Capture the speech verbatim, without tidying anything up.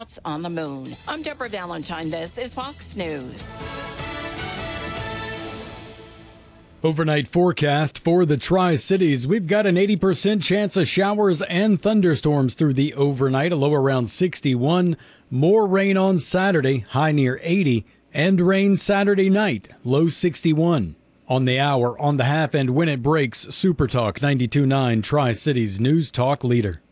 spots on the moon. I'm Deborah Valentine. This is Fox News. Overnight forecast for the Tri-Cities. We've got an eighty percent chance of showers and thunderstorms through the overnight, a low around sixty-one. More rain on Saturday, high near eighty, and rain Saturday night, low sixty-one. On the hour, on the half, and when it breaks, Super Talk ninety-two point nine, Tri-Cities News Talk leader.